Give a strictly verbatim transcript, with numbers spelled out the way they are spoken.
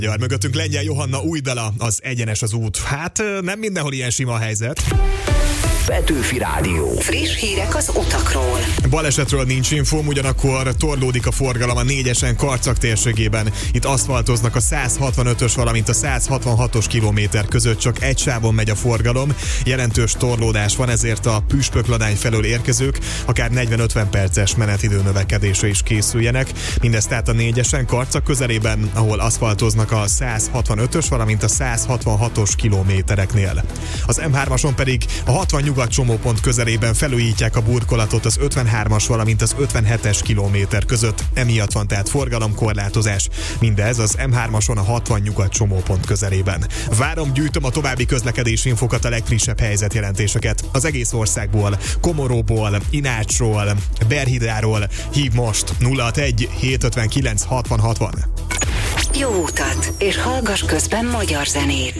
Jár mögöttünk Lengyel Johanna új dala, az Egyenes az út. Hát nem mindenhol ilyen sima a helyzet. Petőfi Rádió. Friss hírek az utakról. Balesetről nincs infóm, ugyanakkor torlódik a forgalom a négyesen Karcag térségében. Itt aszfaltoznak a száz hatvanötös, valamint a száz hatvanhatos kilométer között, csak egy sávon megy a forgalom. Jelentős torlódás van, ezért a Püspökladány felől érkezők akár negyven-ötven perces menetidő növekedésre is készüljenek. Mindez tehát a négyesen Karcag közelében, ahol aszfaltoznak a száz hatvanötös, valamint a száz hatvanhatos kilométereknél. Az em hármason pedig a hatvan nyugat csomópont közelében felújítják a burkolatot az ötvenhármas, valamint az ötvenhetes kilométer között. Emiatt van tehát forgalomkorlátozás. Mindez az em hármason a hatvan nyugat csomópont közelében. Várom, gyűjtöm a további közlekedési infokat, a legfrissebb helyzetjelentéseket az egész országból, Komoróból, Inácsról, Berhidáról. Hív most nulla hatvanegy hétszázötvenkilenc hatvan hatvan. Jó utat, és hallgass közben magyar zenét.